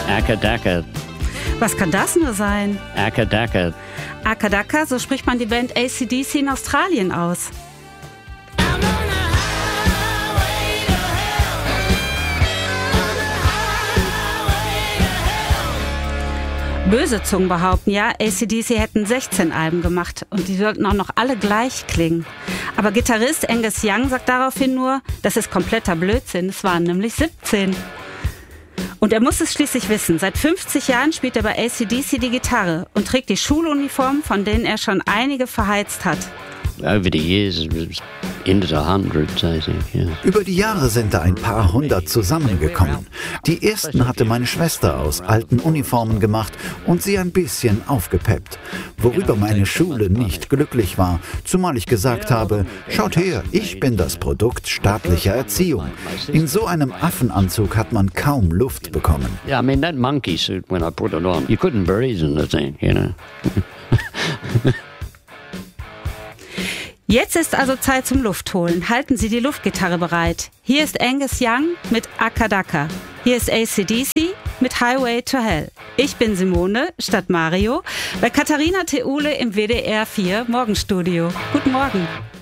Akadaka. Was kann das nur sein? Akadaka. Akadaka, so spricht man die Band AC/DC in Australien aus. Böse Zungen behaupten ja, AC/DC hätten 16 Alben gemacht und die sollten auch noch alle gleich klingen. Aber Gitarrist Angus Young sagt daraufhin nur, das ist kompletter Blödsinn, es waren nämlich 17. Und er muss es schließlich wissen, seit 50 Jahren spielt er bei AC/DC die Gitarre und trägt die Schuluniformen, von denen er schon einige verheizt hat. Over the years, it was into the hundreds, I think, yeah. Über die Jahre sind da ein paar hundert zusammengekommen. Die ersten hatte meine Schwester aus alten Uniformen gemacht und sie ein bisschen aufgepeppt. Worüber meine Schule nicht glücklich war, zumal ich gesagt habe, schaut her, ich bin das Produkt staatlicher Erziehung. In so einem Affenanzug hat man kaum Luft bekommen. Yeah, I mean, that monkey suit, when I put it on, you couldn't breathe in the thing, you know. Jetzt ist also Zeit zum Luftholen. Halten Sie die Luftgitarre bereit. Hier ist Angus Young mit Akadaka. Hier ist AC/DC mit Highway to Hell. Ich bin Simone statt Mario bei Katharina Theule im WDR 4 Morgenstudio. Guten Morgen.